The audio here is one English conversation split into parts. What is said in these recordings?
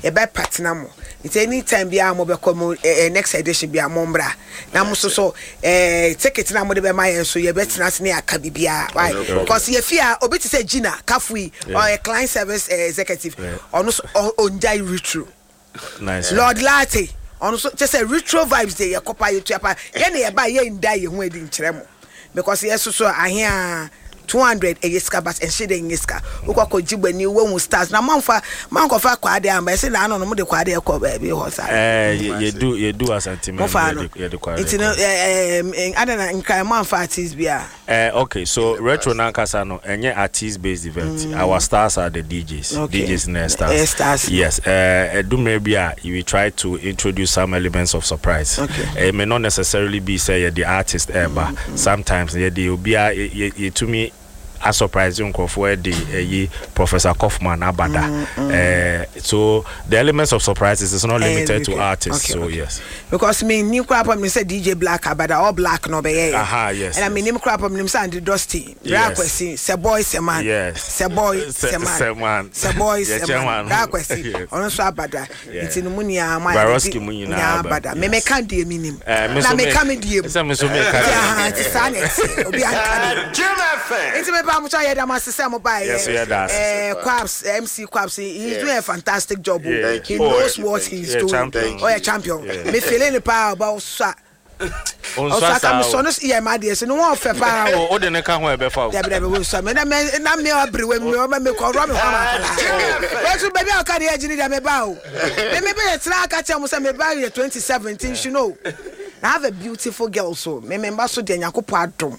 ye be partner mo nti anytime bia mo be come next edition bia mo mbra na mo so ticket na mo de be ma so ye betena se ne aka bibia why because ye fear obeti say Gina Kafui or a client service executive on onjai retro nice Lord Latte on so just say retro vibes dey yakopa ye tuapa ye na ye ba ye ndai ye ho edi nkyere mo because yes so ahia 200 yeska but and she dey yeska ukwa jibani we stars na manfa mankofa kwade amba say na no mo de kwade e ko ba bi ho sa you do as sentiment you de kwade it's no adana nkai manfa artists bia okay so retro nankasa no enye artist based event our stars are the DJs DJs and stars yes do maybe you will try to introduce some elements of surprise it may not necessarily be say the artist ever sometimes they will be to me a surprise for the Professor Kaufman Abada. So the elements of surprises is not limited to artists. Yes. Because me new crap me say DJ Black Abada all black no be yes. And I mean new crap me say Andy Dusty. Rakwesi say boy say man. Yes. Say boy say man. Say boy say man. Rakwesi. Ono so Abada. Nti no munia ma. Baroski munia Abada. Me kan die minim. Na me kan me die. Say me so me kan. Yeah, it's sanet. Obi an kan. I'm trying to say Quabs, MC Quabs, he's doing a fantastic job. He knows what he's doing. A champion. Me feeling the power about Sa. I'm son of my dear, so no one for power. Oh, the neck can't be found. There was some men, and I'm near everywhere. Me call Robin. Maybe I'll carry a genie that may bow. Maybe it's like I tell me 2017, you know. I have a beautiful girl, so remember so then Yaku Padum.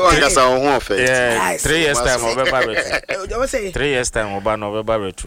3 years time over 3 years time over November retro.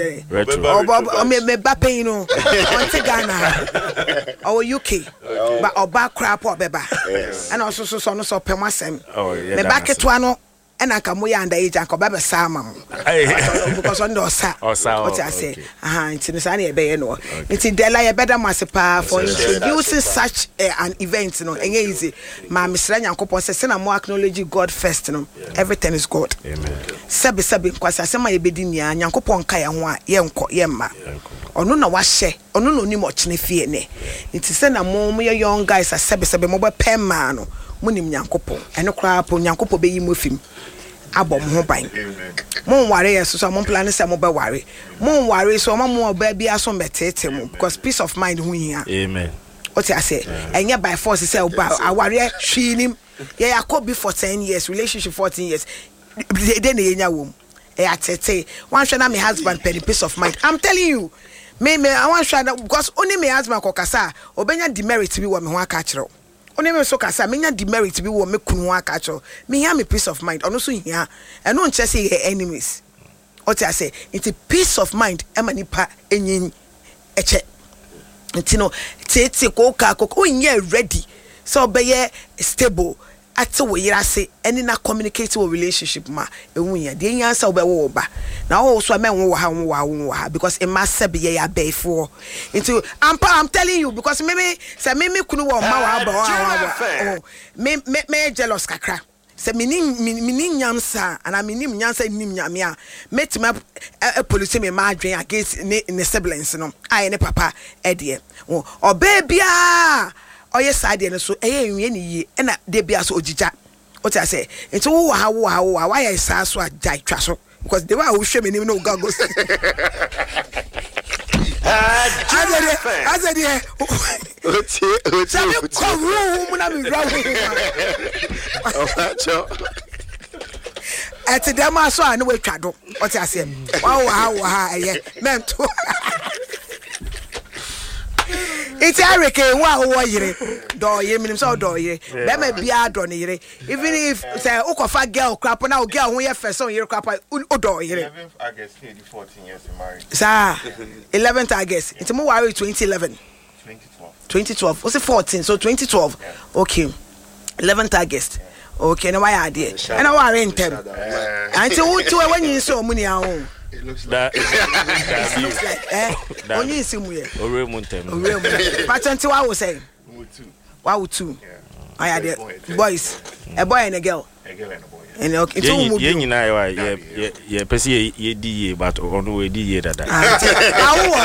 Or me Bape, you know, on Ghana or UK, but or back crap or beba. And also so so Pemasem. Oh, yeah. Me back at one. And I come under age and come back salmon because on those what I say. It's in the sunny bay. It's in Della better massipa for introducing such an event. No, and easy. My Miss Ranya Coupon says, "Send a more acknowledge God first. No, everything is God." Amen. Sabi, because I say my bedinia, Yankopon Kaya, Yemma. Or no, was she, or no, ni much ne fear ne. It is send a more young guys as Sabi mobile pen man. Munim Yankopo, and no crap on Yankopo be with him. Abom ho ban. Mon worry so mon plan is mobile worry. Mon worry so more baby as on betete because peace of mind who here. Amen. What I say, and yet by force is I worry him. Yeah, I could be for 10 years, relationship 14 years. Then a womb. One shall my husband penny peace of mind. I'm telling you. Me I want shall because only my husband kokasa obenya demerit to be what me want catch. Only me so kasa menya demerit to be what me kunu catch. Me hear me peace of mind. Ono so here and no just say enemies. What I say, it's a peace of mind. Emanipa enyin eche. Ntino tete koka unye ready. So be stable. Ati wo yira se eni na communicate wo relationship ma ehun de yan sa wo be wo ba na wo so men wo ha because it must be ya before into I'm telling you because me kunu wo ma wa me jealous kakra se mini nyansa and I mean nyansa nim nyame a metima police me ma adwen against ne siblings no ai ne papa e de o baby oh yes I did so ni na de bia so ojija what I say into wo ha why I say so a jai twa so because the way I will show me no go I said yeah at the demo so I know we twado what I say wow yeah mem to it's Eric wa yire do ye minim so do ye be ma bia do ne yire even if say ukofa girl crap na girl ho ye first on yire crap o do yire 11th August 14 years married sir 11th August it's mo worry 2011 2012 was it 14 so 2012 okay 11th August okay now why are there and I worry in them until when you so money ahun. It looks like only simuye Oremuntem. Patent what was saying? Wow two. I had boys, a boy and a girl. A girl and a boy. And okay, yeah, pesi ye di but onu we di ye dada.